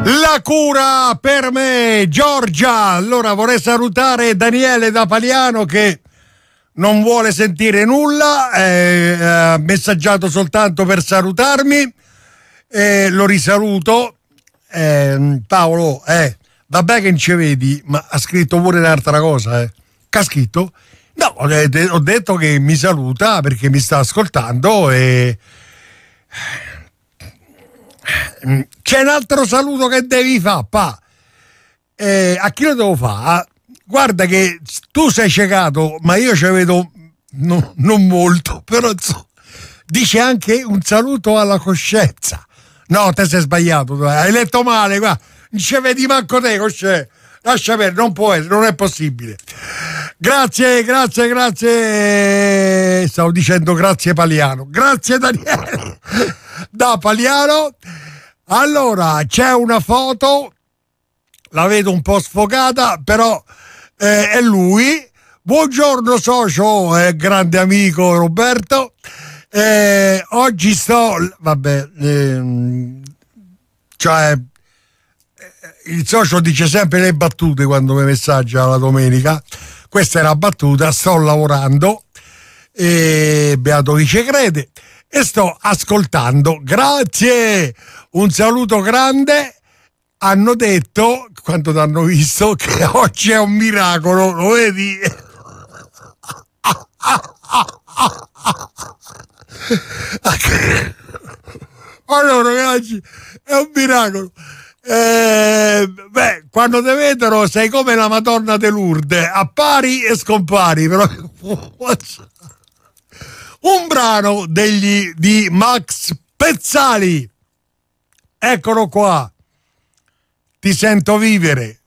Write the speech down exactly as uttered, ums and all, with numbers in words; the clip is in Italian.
La cura per me, Giorgia. Allora vorrei salutare Daniele da Paliano che non vuole sentire nulla, eh, ha messaggiato soltanto per salutarmi, eh, lo risaluto. Eh, Paolo, eh, vabbè che non ci vedi, ma ha scritto pure un'altra cosa, eh. Che ha scritto? No, ho detto che mi saluta perché mi sta ascoltando e c'è un altro saluto che devi fare, pa. Eh, a chi lo devo fare? Guarda che tu sei ciecato, ma io ci vedo no, non molto, però so, dice anche un saluto alla coscienza. No, te sei sbagliato, hai letto male, qua non ci vedi manco te, cosce. Lascia perdere, non può essere, non è possibile. Grazie, grazie, grazie. Stavo dicendo grazie Paliano. Grazie Daniele da Paliano. Allora, c'è una foto, la vedo un po' sfocata, però eh, è lui. Buongiorno socio, eh, grande amico Roberto. Eh, oggi sto, vabbè, eh, cioè il socio dice sempre le battute quando mi messaggia la domenica. Questa è una battuta, sto lavorando, e beato chi ci crede, e sto ascoltando. Grazie, un saluto grande. Hanno detto, quando ti hanno visto, che oggi è un miracolo, lo vedi? Allora ragazzi, è un miracolo. Eh, beh, quando te vedono sei come la Madonna de Lourdes, appari e scompari, però un brano degli di Max Pezzali, eccolo qua. Ti sento vivere.